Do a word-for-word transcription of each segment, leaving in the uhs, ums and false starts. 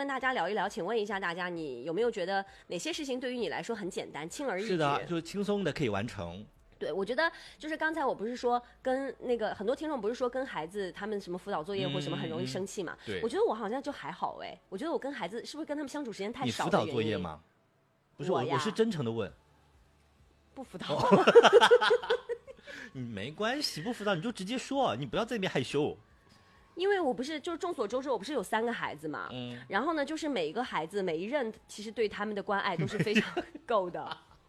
跟大家聊一聊，请问一下大家，你有没有觉得哪些事情对于你来说很简单，轻而易举？ 是的，就是轻松的可以完成。 对，我觉得就是刚才我不是说跟那个很多听众不是说跟孩子他们什么辅导作业或什么很容易生气嘛？ 嗯、对， 我觉得我好像就还好哎，我觉得我跟孩子是不是跟他们相处时间太少？ 你辅导作业吗？不是我，我是真诚的问。 不辅导。 你没关系，不辅导你就直接说，你不要在那边害羞。 因为我不是就是众所周知，我不是有三个孩子嘛，嗯，然后呢，就是每一个孩子每一任其实对他们的关爱都是非常够的。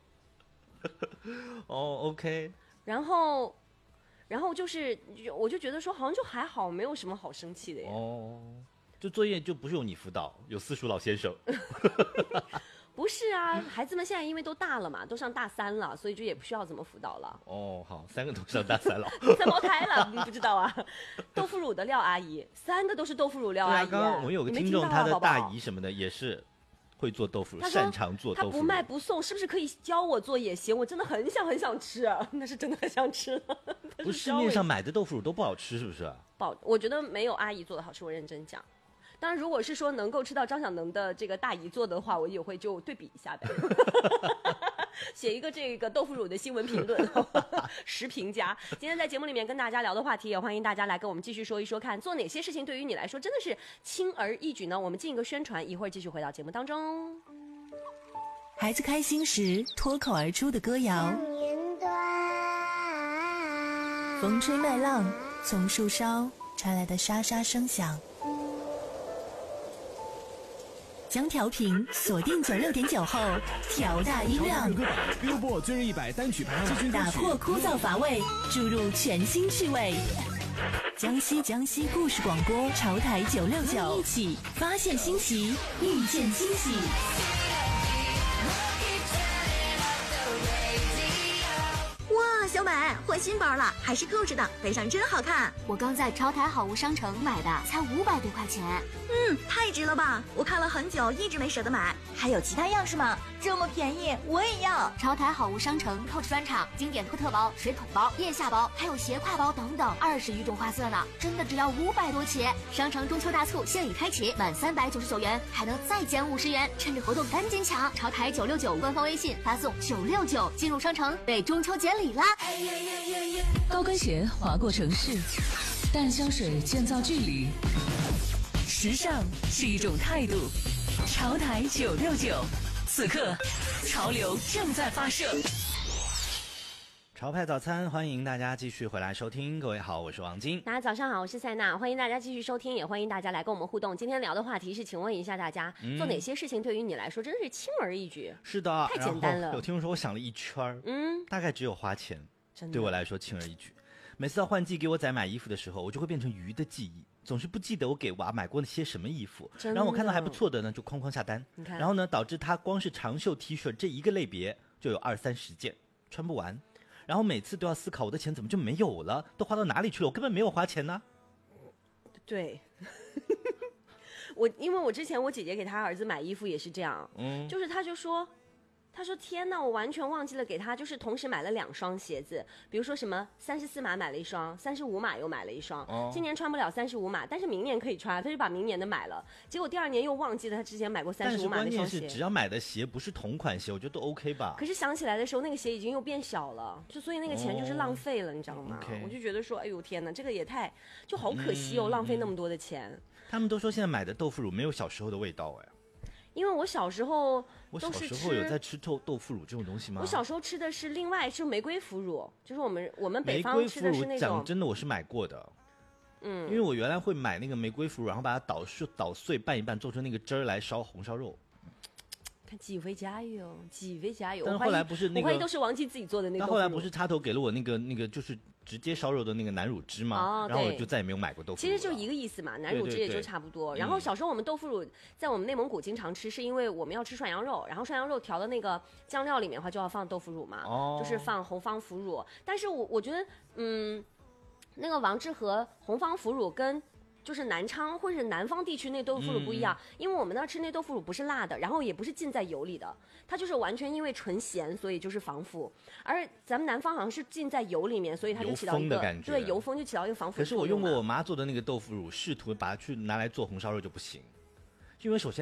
哦 ，OK。 然后，然后就是，我就觉得说，好像就还好，没有什么好生气的呀。 哦，就作业就不是由你辅导，有私塾老先生。 不是啊，孩子们现在因为都大了嘛，都上大三了，所以就也不需要怎么辅导了。 哦，好，三个都上大三了， 三胞胎了，你不知道啊？豆腐乳的廖阿姨，三个都是豆腐乳廖阿姨。 对啊，刚刚我们有个听众，他的大姨什么的也是会做豆腐乳，擅长做豆腐乳。 他不卖不送，是不是可以教我做也行？我真的很想很想吃，那是真的很想吃。 不是市面上买的豆腐乳都不好吃，是不是？ 不好，我觉得没有阿姨做的好吃，我认真讲。当然，如果是说能够吃到张小能的这个大姨做的话，我也会就对比一下呗，写一个这个豆腐乳的新闻评论，十评加。今天在节目里面跟大家聊的话题，也欢迎大家来跟我们继续说一说，看做哪些事情对于你来说真的是轻而易举呢？我们进一个宣传，一会儿继续回到节目当中。 孩子开心时脱口而出的歌谣，风吹麦浪，从树梢传来的沙沙声响。将调频锁定九六点九后，调大音量， Billboard 最热一百单曲排行榜， 打破枯燥乏味，注入全新趣味。江西江西故事广播潮台九六九，一起发现新奇，遇见惊喜。 哇，小美换新包了，还是扣着的，背上真好看。 我刚在潮台好物商城买的，才五百多块钱。 嗯，太值了吧！我看了很久，一直没舍得买。还有其他样式吗？这么便宜，我也要。 潮台好物商城 Coach 专场，经典托特包、水桶包、腋下包，还有斜挎包等等，二十余种花色呢，真的只要五百多起。商城中秋大促现已开启，满三百九十九元还能再减五十元，趁着活动赶紧抢！潮台九六九官方微信发送九六九进入商城，为中秋节礼啦！ 高跟鞋划过城市，淡香水建造距离。时尚是一种态度。潮台九六九，此刻潮流正在发射。 潮派早餐，欢迎大家继续回来收听。各位好，我是王晶。 大家早上好，我是塞娜，欢迎大家继续收听，也欢迎大家来跟我们互动。今天聊的话题是，请问一下大家，嗯、做哪些事情对于你来说真是轻而易举？ 是的， 太简单了。 有听众说，我想了一圈，嗯，大概只有花钱， 真的对我来说轻而易举。每次到换季给我仔买衣服的时候，我就会变成鱼的记忆，总是不记得我给娃买过那些什么衣服，然后我看到还不错的呢，就哐哐下单，然后呢，导致他光是长袖 T 恤这一个类别就有二三十件，穿不完，然后每次都要思考我的钱怎么就没有了，都花到哪里去了？我根本没有花钱呢。 对。我因为我之前我姐姐给她儿子买衣服也是这样，嗯，就是她就说。他说天哪，我完全忘记了给他，就是同时买了两双鞋子，比如说什么三十四码买了一双，三十五码又买了一双，哦、今年穿不了三十五码，但是明年可以穿，他就把明年的买了，结果第二年又忘记了他之前买过三十五码那双鞋。 但是关键是只要买的鞋不是同款鞋，我觉得都 OK 吧。 可是想起来的时候，那个鞋已经又变小了，就所以那个钱就是浪费了，哦、你知道吗？ okay 我就觉得说，哎呦天哪，这个也太就好可惜哦，嗯、浪费那么多的钱。 他们都说现在买的豆腐乳没有小时候的味道哎。 因为我小时候我小时候有在吃豆豆腐乳这种东西吗？ 我小时候吃的是另外是玫瑰腐乳，就是我们我们北方吃的是那种。 讲真的，我是买过的。嗯，因为我原来会买那个玫瑰腐乳，然后把它捣碎捣碎拌一拌，做成那个汁儿来烧红烧肉。 看几位加油，几位加油！ 但是后来不是那个， 我怀疑都是王姬自己做的那个。 但后来不是插头给了我那个那个就是直接烧肉的那个南乳汁吗？哦，然后我就再也没有买过豆腐乳。 其实就一个意思嘛，南乳汁也就差不多。对对对，然后小时候我们豆腐乳在我们内蒙古经常吃，是因为我们要吃涮羊肉，然后涮羊肉调的那个酱料里面的话就要放豆腐乳嘛，哦、就是放红方腐乳。但是我我觉得，嗯，那个王致和红方腐乳跟。就是南昌或者是南方地区那豆腐乳不一样，嗯、因为我们那吃那豆腐乳不是辣的，然后也不是浸在油里的，它就是完全因为纯咸，所以就是防腐。而咱们南方好像是浸在油里面，所以它就起到一个对油封就起到一个防腐。 可是我用过我妈做的那个豆腐乳，试图把它去拿来做红烧肉就不行，因为首先。